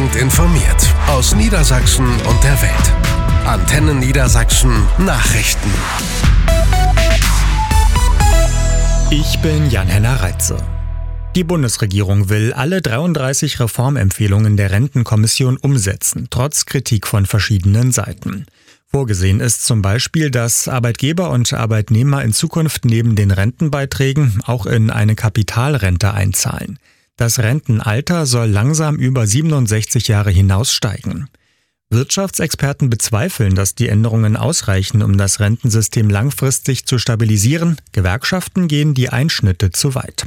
Punkt informiert. Aus Niedersachsen und der Welt. Antenne Niedersachsen Nachrichten. Ich bin Jan-Henner Reitze. Die Bundesregierung will alle 33 Reformempfehlungen der Rentenkommission umsetzen, trotz Kritik von verschiedenen Seiten. Vorgesehen ist zum Beispiel, dass Arbeitgeber und Arbeitnehmer in Zukunft neben den Rentenbeiträgen auch in eine Kapitalrente einzahlen. Das Rentenalter soll langsam über 67 Jahre hinaus steigen. Wirtschaftsexperten bezweifeln, dass die Änderungen ausreichen, um das Rentensystem langfristig zu stabilisieren. Gewerkschaften gehen die Einschnitte zu weit.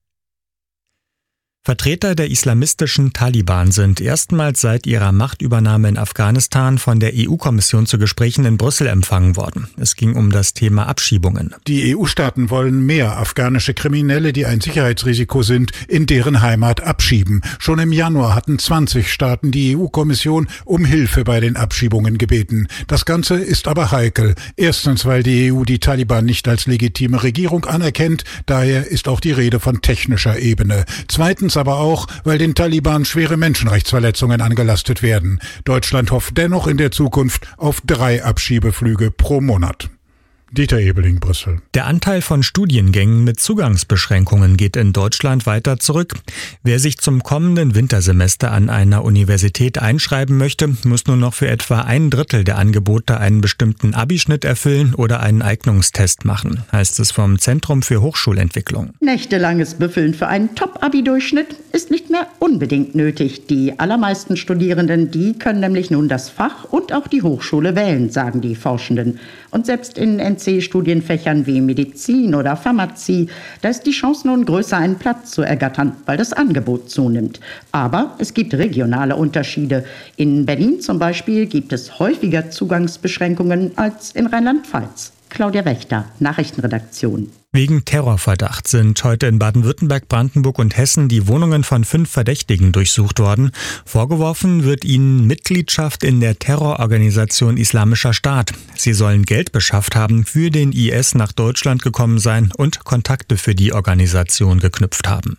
Vertreter der islamistischen Taliban sind erstmals seit ihrer Machtübernahme in Afghanistan von der EU-Kommission zu Gesprächen in Brüssel empfangen worden. Es ging um das Thema Abschiebungen. Die EU-Staaten wollen mehr afghanische Kriminelle, die ein Sicherheitsrisiko sind, in deren Heimat abschieben. Schon im Januar hatten 20 Staaten die EU-Kommission um Hilfe bei den Abschiebungen gebeten. Das Ganze ist aber heikel. Erstens, weil die EU die Taliban nicht als legitime Regierung anerkennt. Daher ist auch die Rede von technischer Ebene. Zweitens aber auch, weil den Taliban schwere Menschenrechtsverletzungen angelastet werden. Deutschland hofft dennoch in der Zukunft auf 3 Abschiebeflüge pro Monat. Dieter Ebeling, Brüssel. Der Anteil von Studiengängen mit Zugangsbeschränkungen geht in Deutschland weiter zurück. Wer sich zum kommenden Wintersemester an einer Universität einschreiben möchte, muss nur noch für etwa 1/3 der Angebote einen bestimmten Abischnitt erfüllen oder einen Eignungstest machen, heißt es vom Zentrum für Hochschulentwicklung. Nächtelanges Büffeln für einen Top-Abi-Durchschnitt ist nicht mehr unbedingt nötig. Die allermeisten Studierenden, die können nämlich nun das Fach und auch die Hochschule wählen, sagen die Forschenden. Und selbst in NC-Studienfächern wie Medizin oder Pharmazie, da ist die Chance nun größer, einen Platz zu ergattern, weil das Angebot zunimmt. Aber es gibt regionale Unterschiede. In Berlin zum Beispiel gibt es häufiger Zugangsbeschränkungen als in Rheinland-Pfalz. Claudia Wächter, Nachrichtenredaktion. Wegen Terrorverdacht sind heute in Baden-Württemberg, Brandenburg und Hessen die Wohnungen von 5 Verdächtigen durchsucht worden. Vorgeworfen wird ihnen Mitgliedschaft in der Terrororganisation Islamischer Staat. Sie sollen Geld beschafft haben, für den IS nach Deutschland gekommen sein und Kontakte für die Organisation geknüpft haben.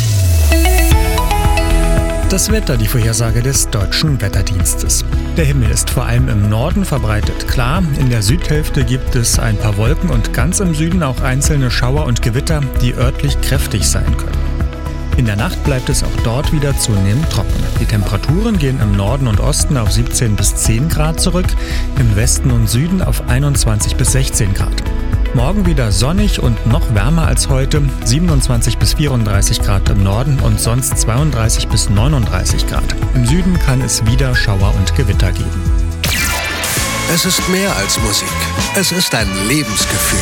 Das Wetter, die Vorhersage des Deutschen Wetterdienstes. Der Himmel ist vor allem im Norden verbreitet klar. In der Südhälfte gibt es ein paar Wolken und ganz im Süden auch einzelne Schauer und Gewitter, die örtlich kräftig sein können. In der Nacht bleibt es auch dort wieder zunehmend trocken. Die Temperaturen gehen im Norden und Osten auf 17 bis 10 Grad zurück, im Westen und Süden auf 21 bis 16 Grad. Morgen wieder sonnig und noch wärmer als heute, 27 bis 34 Grad im Norden und sonst 32 bis 39 Grad. Im Süden kann es wieder Schauer und Gewitter geben. Es ist mehr als Musik. Es ist ein Lebensgefühl.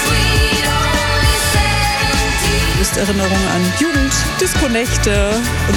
Erinnerungen an Jugend, Disco-Nächte und